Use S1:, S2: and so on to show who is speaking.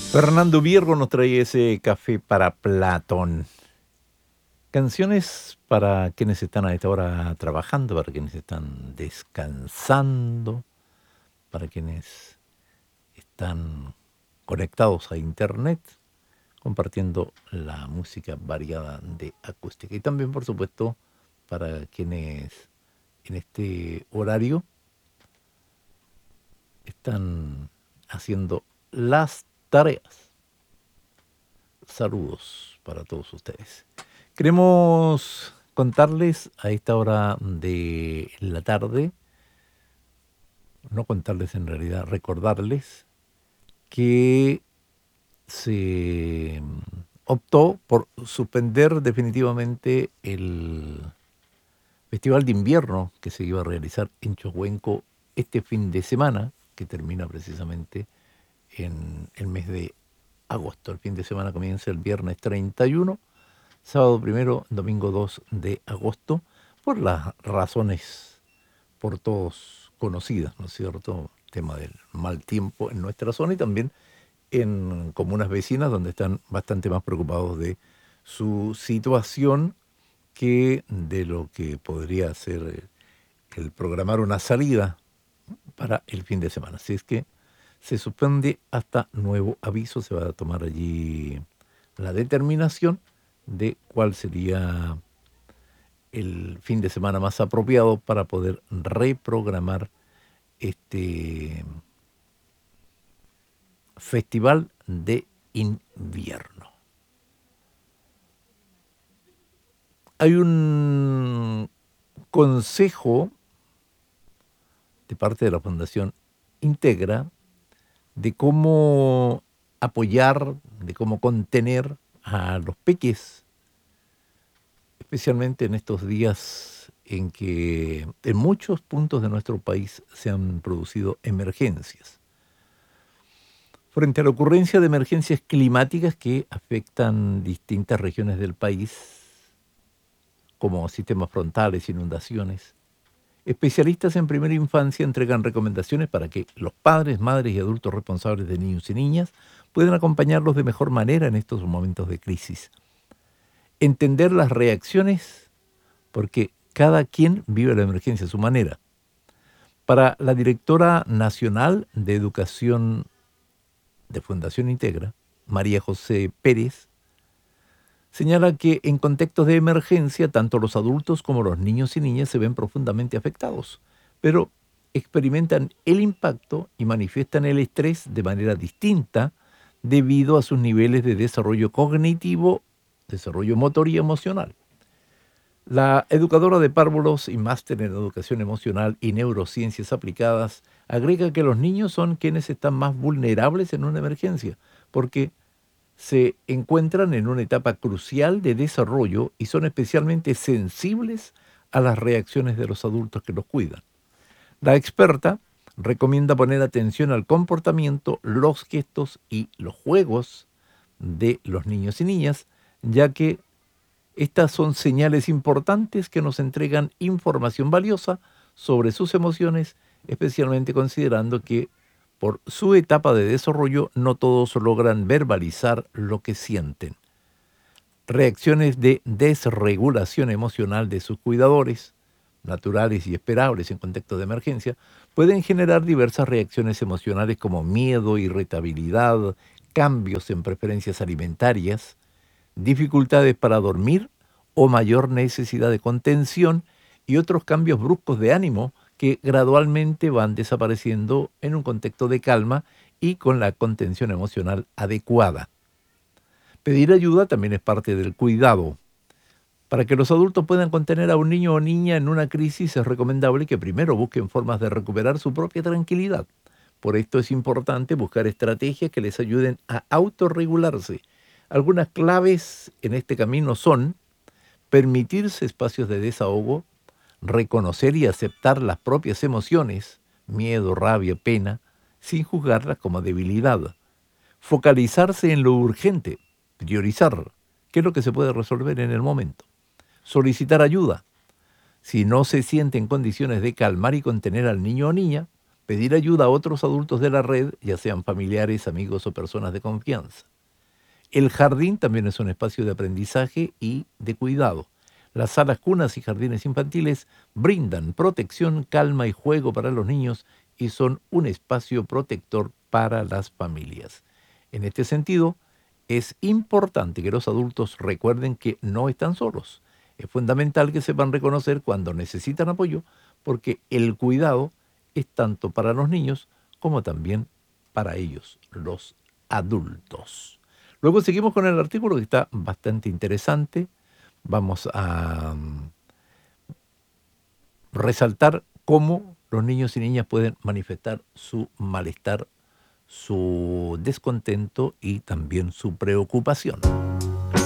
S1: Fernando Viergo nos trae ese café para Platón. Canciones para quienes están a esta hora trabajando, para quienes están descansando, para quienes están conectados a internet, compartiendo la música variada de acústica. Y también, por supuesto, para quienes en este horario están haciendo las tareas. Saludos para todos ustedes. Queremos contarles a esta hora de la tarde, no contarles en realidad, recordarles que se optó por suspender definitivamente el Festival de Invierno que se iba a realizar en Chocuenco este fin de semana, que termina precisamente en el mes de agosto. El fin de semana comienza el viernes 31, sábado 1, domingo 2 de agosto, por las razones por todos conocidas, ¿no es cierto? El tema del mal tiempo en nuestra zona y también en comunas vecinas donde están bastante más preocupados de su situación que de lo que podría ser el programar una salida para el fin de semana. Así es que se suspende hasta nuevo aviso, se va a tomar allí la determinación de cuál sería el fin de semana más apropiado para poder reprogramar este festival de invierno. Hay un consejo de parte de la Fundación Integra de cómo apoyar, de cómo contener a los peques, especialmente en estos días en que en muchos puntos de nuestro país se han producido emergencias. Frente a la ocurrencia de emergencias climáticas que afectan distintas regiones del país, como sistemas frontales, inundaciones, especialistas en primera infancia entregan recomendaciones para que los padres, madres y adultos responsables de niños y niñas puedan acompañarlos de mejor manera en estos momentos de crisis. Entender las reacciones, porque cada quien vive la emergencia a su manera. Para la directora nacional de Educación de Fundación Integra, María José Pérez, señala que en contextos de emergencia tanto los adultos como los niños y niñas se ven profundamente afectados, pero experimentan el impacto y manifiestan el estrés de manera distinta debido a sus niveles de desarrollo cognitivo, desarrollo motor y emocional. La educadora de párvulos y máster en educación emocional y neurociencias aplicadas agrega que los niños son quienes están más vulnerables en una emergencia, porque se encuentran en una etapa crucial de desarrollo y son especialmente sensibles a las reacciones de los adultos que los cuidan. La experta recomienda poner atención al comportamiento, los gestos y los juegos de los niños y niñas, ya que estas son señales importantes que nos entregan información valiosa sobre sus emociones, especialmente considerando que por su etapa de desarrollo no todos logran verbalizar lo que sienten. Reacciones de desregulación emocional de sus cuidadores, naturales y esperables en contextos de emergencia, pueden generar diversas reacciones emocionales como miedo, irritabilidad, cambios en preferencias alimentarias, dificultades para dormir o mayor necesidad de contención y otros cambios bruscos de ánimo que gradualmente van desapareciendo en un contexto de calma y con la contención emocional adecuada. Pedir ayuda también es parte del cuidado. Para que los adultos puedan contener a un niño o niña en una crisis es recomendable que primero busquen formas de recuperar su propia tranquilidad. Por esto es importante buscar estrategias que les ayuden a autorregularse. Algunas claves en este camino son permitirse espacios de desahogo, reconocer y aceptar las propias emociones, miedo, rabia, pena, sin juzgarlas como debilidad. Focalizarse en lo urgente, priorizar qué es lo que se puede resolver en el momento. Solicitar ayuda. Si no se siente en condiciones de calmar y contener al niño o niña, Pedir ayuda a otros adultos de la red, ya sean familiares, amigos o personas de confianza. El jardín también es un espacio de aprendizaje y de cuidado. Las salas cunas y jardines infantiles brindan protección, calma y juego para los niños y son un espacio protector para las familias. En este sentido, es importante que los adultos recuerden que no están solos. Es fundamental que sepan reconocer cuando necesitan apoyo, porque el cuidado es tanto para los niños como también para ellos, los adultos. Luego seguimos con el artículo que está bastante interesante. Vamos a resaltar cómo los niños y niñas pueden manifestar su malestar, su descontento y también su preocupación.